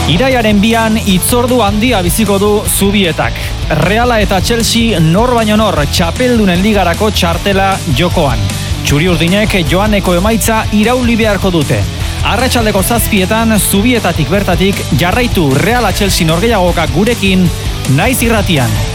Iraiaren 2an hitzordu handia biziko du Zubietak. Reala eta Chelsea nor baino nor txapeldunen ligarako txartela jokoan. Txuri-urdinek joaneko emaitza irauli beharko dute. Arratsaldeko 7etan Zubietatik bertatik jarraitu Reala Chelsea norgehiagokak gurekin naiz irratian.